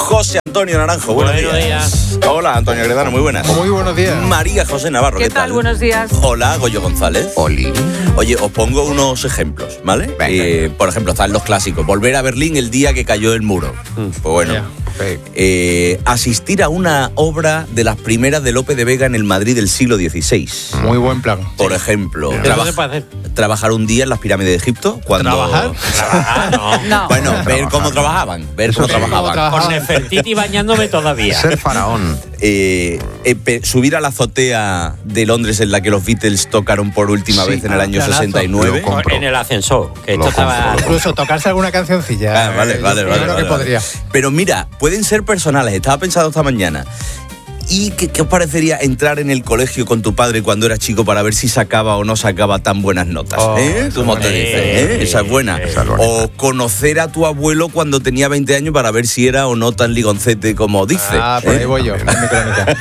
José Antonio Naranjo, buenos días. Hola, Antonio Gredano, muy buenas. Muy buenos días. María José Navarro, ¿qué tal? Buenos días. Hola, Goyo González. Oli. Oye, os pongo unos ejemplos, ¿vale? Por ejemplo, están los clásicos. Volver a Berlín el día que cayó el muro. Pues bueno. Asistir a una obra de las primeras de Lope de Vega en el Madrid del siglo XVI. Muy buen plan. Por ejemplo, trabajar un día en las pirámides de Egipto. ¿Trabajar? No. Bueno, ver cómo trabajaban. Con Nefertiti bañándome todavía. Ser faraón. Subir a la azotea de Londres en la que los Beatles tocaron por última vez en el año 69. En el ascensor. Que esto estaba... Incluso tocarse alguna cancioncilla. Vale. Que podría. Pero mira, pueden ser personales. Estaba pensando esta mañana. ¿Y qué os parecería entrar en el colegio con tu padre cuando eras chico para ver si sacaba o no sacaba tan buenas notas? ¿Cómo te dices? Esa es buena. O conocer a tu abuelo cuando tenía 20 años para ver si era o no tan ligoncete como dice. Por ahí voy yo, en mi crónica.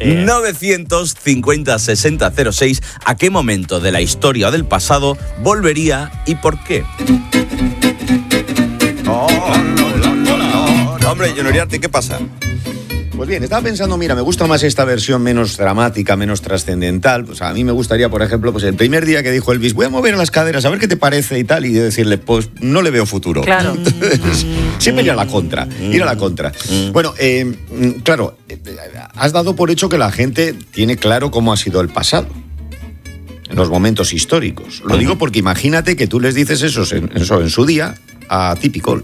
950-6006. ¿A qué momento de la historia o del pasado volvería y por qué? Hombre, John Uriarte, ¿qué pasa? Pues bien, estaba pensando, mira, me gusta más esta versión menos dramática, menos trascendental. Pues a mí me gustaría, por ejemplo, pues el primer día que dijo Elvis, voy a mover las caderas, a ver qué te parece y tal, y decirle, pues no le veo futuro. Claro. Siempre ir a la contra, Bueno, claro, has dado por hecho que la gente tiene claro cómo ha sido el pasado, en los momentos históricos. Lo digo porque imagínate que tú les dices eso en su día a Típico.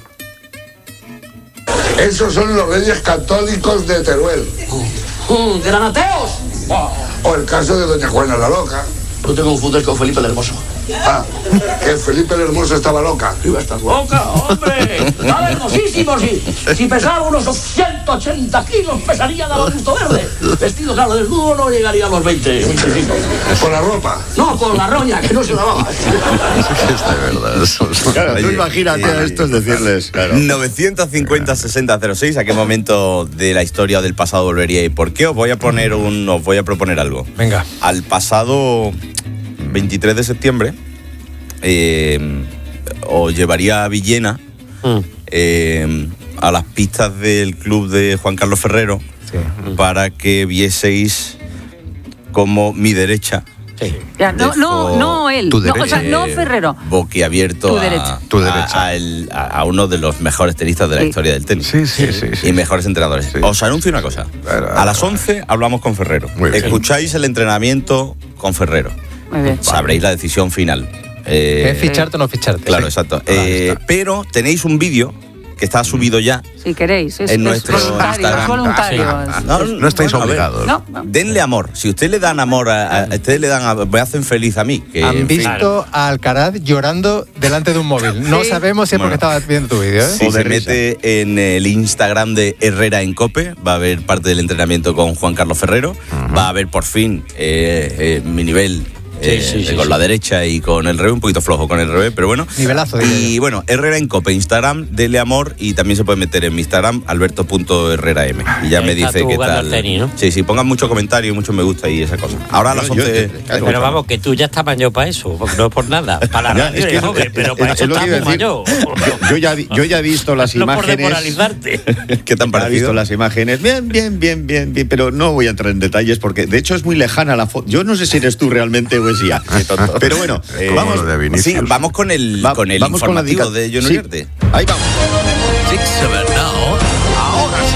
Esos son los reyes católicos de Teruel. ¡Granateos! O el caso de doña Juana la Loca. No te confundes con Felipe el Hermoso. Que Felipe el Hermoso estaba loca. Iba a estar loca, hombre. Estaba hermosísimo, sí. Si pesaba unos 180 kilos, pesaría de gusto verde. Vestido, claro, desnudo no llegaría a los 20, 25. ¿Por la ropa? No, por la roña, que no se lavaba. Es de verdad. Claro, tú imagínate a estos decirles. Claro. 950-6006. ¿A qué momento de la historia o del pasado volvería y por qué? Os voy a proponer algo. Venga. Al pasado 23 de septiembre os llevaría a Villena a las pistas del club de Juan Carlos Ferrero para que vieseis como mi derecha. Sí. Ya, no él. No Ferrero. Boquiabierto tu derecha. A uno de los mejores tenistas de la historia del tenis. Sí. Y mejores entrenadores. Sí. Os anuncio una cosa. A las 11 hablamos con Ferrero. Escucháis el entrenamiento con Ferrero. Muy bien. Sabréis la decisión final. ¿Es ficharte o no ficharte? Claro, exacto. Pero tenéis un vídeo que está subido ya. Si queréis, es nuestro Instagram. voluntario. No estáis obligados. No. Denle amor. Si ustedes le dan amor ustedes le dan, me hacen feliz a mí. Que, Han visto a Alcaraz llorando delante de un móvil. No sabemos si es porque estaba viendo tu vídeo. Si se mete en el Instagram de Herrera en Cope, va a ver parte del entrenamiento con Juan Carlos Ferrero. Va a ver por fin mi nivel. Con la derecha y con el revés, un poquito flojo con el revés, pero bueno. Nivelazo. Y bueno, Herrera en Cope, Instagram, dele amor, y también se puede meter en mi Instagram, alberto.herreram. Y ya me dice qué tal. Tenis, ¿no? Sí, pongan mucho comentario, mucho me gusta y esa cosa. Ahora a las 11... Pero vamos, que tú ya estás mayor para eso, porque no es por nada. Para la radio eres joven, pero para eso estás muy mayor. Yo ya he visto las imágenes. No por demoralizarte. ¿Qué tan parecido? He visto las imágenes. Bien, pero no voy a entrar en detalles porque de hecho es muy lejana la foto. Yo no sé si eres tú realmente o es ya. Pero bueno, vamos con el informativo de John Uriarte. Ahí vamos. Ahora sí.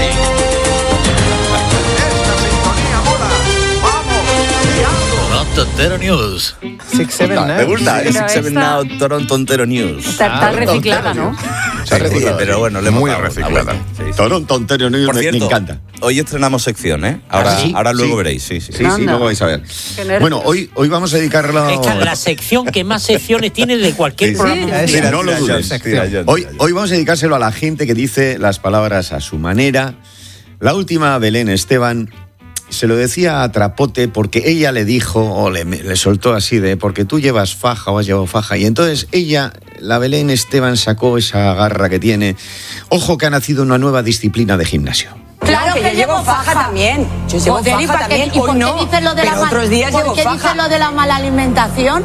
Tontero News. 6-7 Now. Me gusta, 6-7 Now, Tontero News. Está reciclada, ¿no? Pero bueno, le hemos muy dado reciclada. Tontero News. Por cierto, me encanta. Hoy estrenamos sección, ¿eh? Ahora luego veréis, sí. Sí, luego vais a ver. Bueno, hoy vamos a dedicarlo... Esta es la sección que más secciones tiene de cualquier programa. Mira, no lo dudes. Hoy vamos a dedicárselo a la gente que dice las palabras a su manera. La última, Belén Esteban, se lo decía a trapote porque ella le dijo, o le soltó así de, porque tú llevas faja o has llevado faja. Y entonces ella, la Belén Esteban, sacó esa garra que tiene. Ojo que ha nacido una nueva disciplina de gimnasio. Claro que yo llevo faja también. Yo llevo faja también. ¿Y por qué dices lo de la otros días llevo faja. ¿Por qué dices lo de la mala alimentación?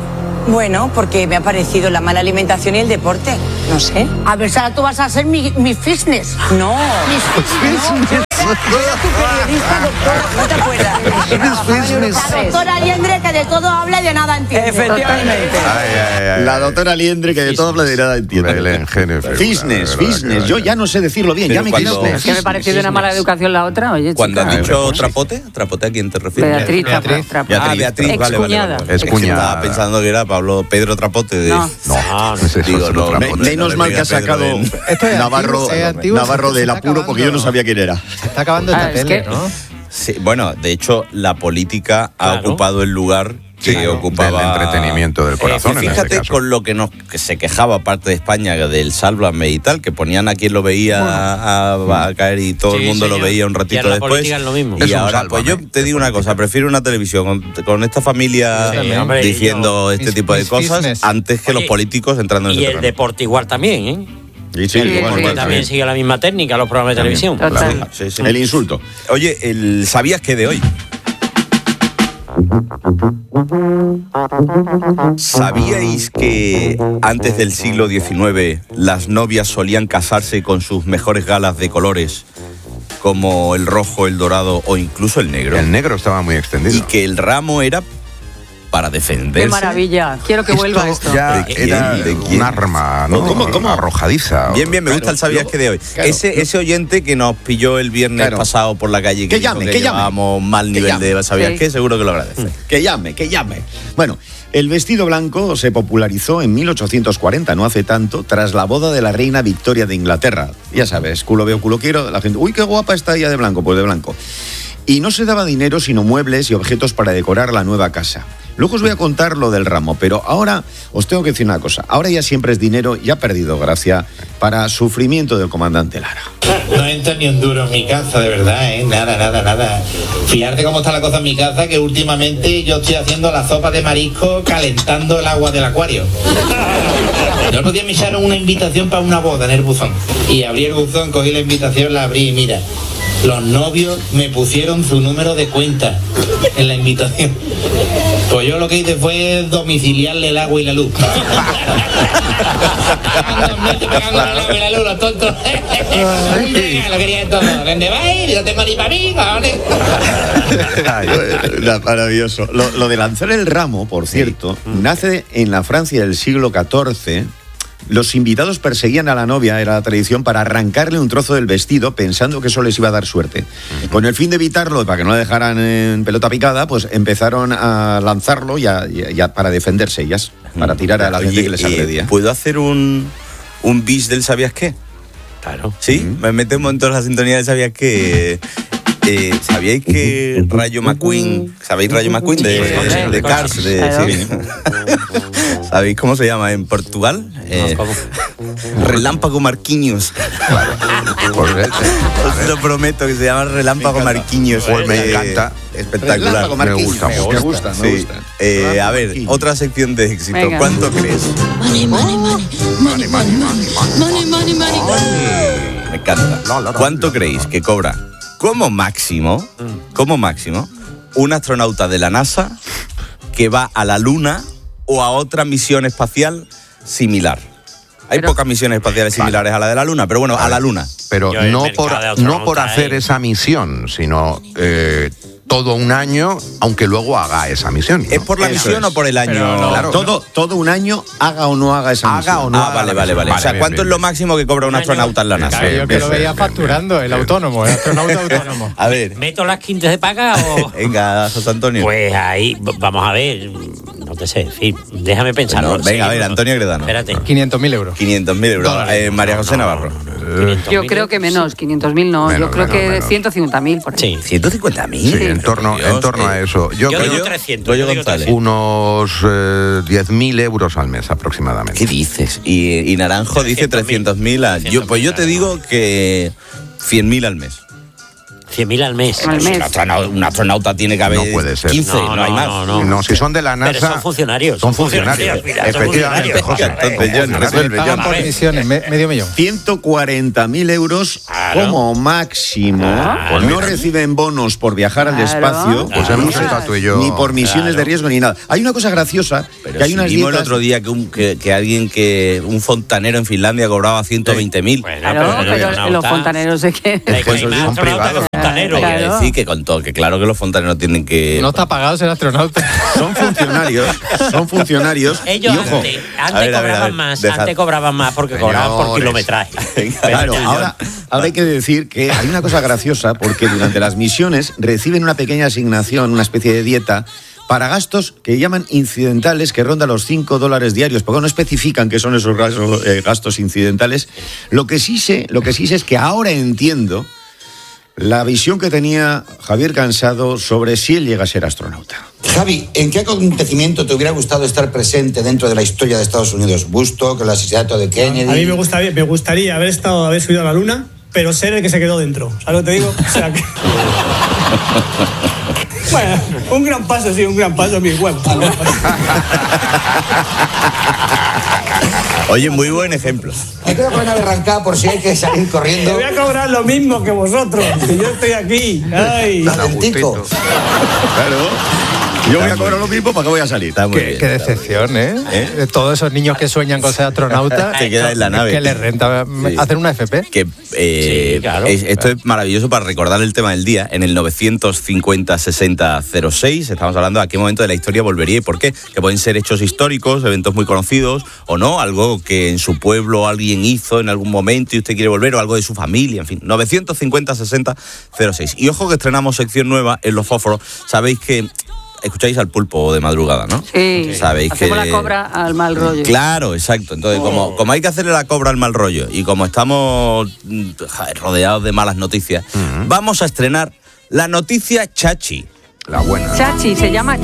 Bueno, porque me ha parecido la mala alimentación y el deporte. No sé. A ver, Sara, tú vas a ser mi fitness. No. Era tu periodista, doctora, ¿no te acuerdas? La doctora Liendre, que de todo habla y de nada entiende. Efectivamente. La doctora Liendre, que de todo habla de nada entiende. Fitness. Yo ya no sé decirlo bien, ya me quedo. Es que me pareció de una mala educación la otra, oye, Cuando chica. has dicho trapote, ¿trapote a quién te refieres? Beatriz. Beatriz, vale. Es cuñada. Estaba pensando que era Pedro Trapote. No. Menos mal que ha sacado Navarro del apuro, porque yo no sabía quién era. Se está acabando esta tele, ¿no? Sí, bueno, de hecho, la política ha ocupado el lugar que ocupaba del entretenimiento del corazón. Fíjate en este caso. con lo que se quejaba parte de España del Sálvame y tal, que ponían a quien lo veía a caer y todo el mundo lo veía un ratito después. Es lo mismo. Y ahora, pues yo te digo una cosa, prefiero una televisión con esta familia diciendo este tipo de cosas antes que los políticos entrando en ese terreno. Y el deporte igual también, ¿eh? Sí, porque también sigue la misma técnica los programas de televisión. Sí. El insulto. Oye, ¿sabías que de hoy? ¿Sabíais que antes del siglo XIX las novias solían casarse con sus mejores galas de colores, como el rojo, el dorado o incluso el negro? El negro estaba muy extendido. Y que el ramo era para defenderse. ¡Qué maravilla! Quiero que vuelva esto. Ya era un arma, ¿no? ¿Cómo? Arrojadiza. Bien, me gusta el ¿sabías que de hoy? Claro. Ese oyente que nos pilló el viernes pasado por la calle, que llevábamos mal nivel de ¿sabías qué? Seguro que lo agradece. Que llame. Bueno, el vestido blanco se popularizó en 1840, no hace tanto, tras la boda de la reina Victoria de Inglaterra. Ya sabes, culo veo, culo quiero, la gente, uy, qué guapa está ella de blanco, pues de blanco. Y no se daba dinero, sino muebles y objetos para decorar la nueva casa. Luego os voy a contar lo del ramo, pero ahora os tengo que decir una cosa. Ahora ya siempre es dinero y ha perdido gracia para sufrimiento del comandante Lara. No entra ni un duro en mi casa, de verdad, ¿eh? Nada. Fíjate cómo está la cosa en mi casa, que últimamente yo estoy haciendo la sopa de marisco calentando el agua del acuario. El otro día me echaron una invitación para una boda en el buzón. Y abrí el buzón, cogí la invitación, la abrí y mira, los novios me pusieron su número de cuenta en la invitación. Pues yo lo que hice fue domiciliarle el agua y la luz. Los tontos. Lo quería todo. ¿Dónde vais? No tengo ni para mí, ¿vale? Maravilloso. Lo de lanzar el ramo, por cierto, nace en la Francia del siglo XIV. Los invitados perseguían a la novia, era la tradición, para arrancarle un trozo del vestido pensando que eso les iba a dar suerte. Con el fin de evitarlo, para que no la dejaran en pelota picada, pues empezaron a lanzarlo ya para defenderse ellas, para tirar a la gente que les agredía. ¿Puedo hacer un bis del ¿sabías qué? Claro. ¿Sí? Me metemos en toda la sintonía del ¿sabías qué? ¿Sabíais que Rayo McQueen, ¿sabéis Rayo McQueen de Cars? ¿Sabéis cómo se llama en Portugal? Relámpago Marquinhos. Os lo prometo que se llama Relámpago Marquinhos. Pues me encanta. Espectacular. Me gusta. A ver, otra sección de éxito. Venga. ¿Cuánto crees? Me encanta. ¿Cuánto creéis que cobra como máximo, un astronauta de la NASA que va a la Luna o a otra misión espacial similar? Hay pocas misiones espaciales similares a la de la Luna, pero bueno, a la Luna. Pero no por hacer esa misión, sino todo un año, aunque luego haga esa misión, ¿no? ¿Es por la misión o por el año? No, claro, todo un año, haga o no haga esa misión. Haga o no haga. Vale. O sea, ¿cuánto es lo máximo que cobra un astronauta en la NASA? Yo que lo veía facturando, el autónomo, el astronauta autónomo. A ver. ¿Meto las quintas de paga o...? Venga, José Antonio. Pues ahí, vamos a ver, no te sé, en fin, déjame pensar. Venga, a ver, Antonio Gredano. Espérate. 500.000 euros. 500.000 euros. María José Navarro. Yo creo que menos, 500.000 no. Yo creo que 150.000 por ahí. Sí. ¿150.000? Sí, en torno a eso. Yo digo 300. Rollo González. Unos 10.000 euros al mes aproximadamente. ¿Qué dices? Y Naranjo dice 300.000. Yo te digo que 100.000 al mes. 100.000 al mes. Un astronauta tiene que haber no puede ser. 15, no hay más. No, si son de la NASA... Pero son funcionarios. Son funcionarios. Mira, efectivamente, José. Pagan por misiones, medio millón. 140.000 euros como máximo. No reciben bonos por viajar al espacio, pues hemos estado tú y yo. ni por misiones de riesgo ni nada. Hay una cosa graciosa, pero que hay unas vimos dietas... el otro día que un fontanero en Finlandia cobraba 120.000. Pero los fontaneros es que... Pues son privados. Claro. Quiere decir que con todo, que claro que los fontaneros tienen que... No está pagado ser astronauta. Son funcionarios. Ellos y, ojo, antes cobraban más, antes cobraban más porque cobraban por kilometraje. Claro, ahora hay que decir que hay una cosa graciosa, porque durante las misiones reciben una pequeña asignación, una especie de dieta, para gastos que llaman incidentales, que rondan los $5 diarios, porque no especifican qué son esos gastos incidentales. Lo que sí sé es que ahora entiendo la visión que tenía Javier Cansado sobre si él llega a ser astronauta. Javi, ¿en qué acontecimiento te hubiera gustado estar presente dentro de la historia de Estados Unidos? ¿Woodstock, el asesinato de Kennedy? A mí me gustaría haber subido a la luna, pero ser el que se quedó dentro. ¿Sabes lo que te digo? O sea que... Bueno, un gran paso, mis huevos. Oye, muy buen ejemplo. Me quedo con una berrancada por si hay que salir corriendo. Te voy a cobrar lo mismo que vosotros, que yo estoy aquí. Ay, Claro. Yo voy a cobrar lo mismo, ¿para qué voy a salir? Qué decepción, ¿eh? Todos esos niños que sueñan con ser astronautas, se quedan en la nave. Que les renta hacer una FP. Esto es maravilloso para recordar el tema del día. En el 950-60-06 estamos hablando de a qué momento de la historia volvería y por qué. Que pueden ser hechos históricos, eventos muy conocidos o no, algo que en su pueblo alguien hizo en algún momento y usted quiere volver, o algo de su familia, en fin. 950-60-06. Y ojo que estrenamos sección nueva en Los Fósforos. Sabéis que escucháis al Pulpo de madrugada, ¿no? Sí. Sabéis hacemos que la cobra al mal rollo. Claro, exacto. Entonces, como hay que hacerle la cobra al mal rollo y como estamos rodeados de malas noticias, vamos a estrenar la noticia chachi. La buena. Chachi, se llama